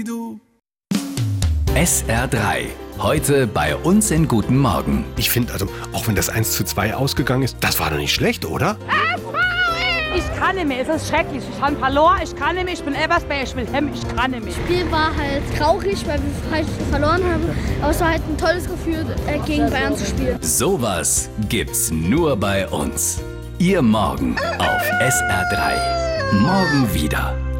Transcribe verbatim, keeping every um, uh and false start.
S R drei. Heute bei uns in Guten Morgen. Ich finde, also, auch wenn das eins zu zwei ausgegangen ist, das war doch nicht schlecht, oder? Ich kann nicht mehr, es ist schrecklich. Ich habe verloren, ich kann nicht mehr, ich bin Ebersberg, ich will hem, ich kann nicht mehr. Das Spiel war halt traurig, weil wir halt verloren haben. Aber es war halt ein tolles Gefühl, äh, gegen Bayern zu spielen. Sowas gibt's nur bei uns. Ihr Morgen auf S R drei. Morgen wieder.